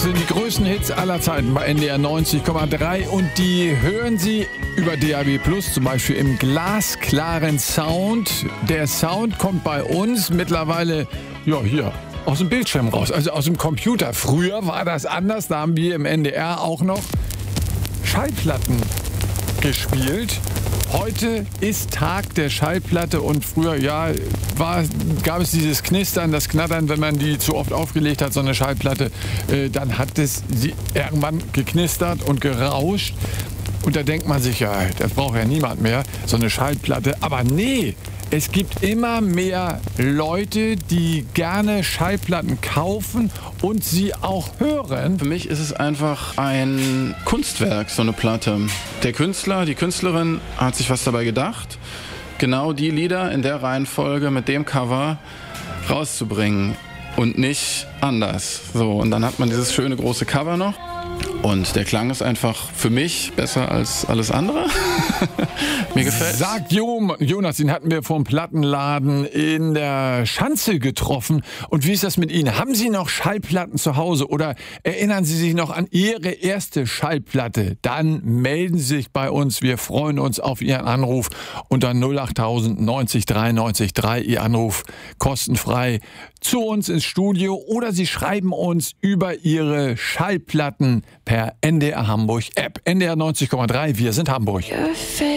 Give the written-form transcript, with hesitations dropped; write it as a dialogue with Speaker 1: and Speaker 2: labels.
Speaker 1: sind die größten Hits aller Zeiten bei NDR 90,3 und die hören Sie über DAB+, zum Beispiel im glasklaren Sound. Der Sound kommt bei uns mittlerweile, hier aus dem Bildschirm raus, also aus dem Computer. Früher war das anders, da haben wir im NDR auch noch Schallplatten gespielt. Heute ist Tag der Schallplatte und früher, gab es dieses Knistern, das Knattern, wenn man die zu oft aufgelegt hat, so eine Schallplatte, dann hat es sie irgendwann geknistert und gerauscht. Und da denkt man sich, das braucht ja niemand mehr, so eine Schallplatte. Aber nee, es gibt immer mehr Leute, die gerne Schallplatten kaufen und sie auch hören.
Speaker 2: Für mich ist es einfach ein Kunstwerk, so eine Platte. Der Künstler, die Künstlerin hat sich was dabei gedacht, genau die Lieder in der Reihenfolge mit dem Cover rauszubringen und nicht anders. So, und dann hat man dieses schöne große Cover noch. Und der Klang ist einfach für mich besser als alles andere. Mir gefällt.
Speaker 1: Sagt Jonas, den hatten wir vom Plattenladen in der Schanze getroffen. Und wie ist das mit Ihnen? Haben Sie noch Schallplatten zu Hause oder erinnern Sie sich noch an Ihre erste Schallplatte? Dann melden Sie sich bei uns. Wir freuen uns auf Ihren Anruf unter 08000 90 93 3. Ihr Anruf kostenfrei zu uns ins Studio oder Sie schreiben uns über Ihre Schallplatten per NDR Hamburg App. NDR 90,3, wir sind Hamburg.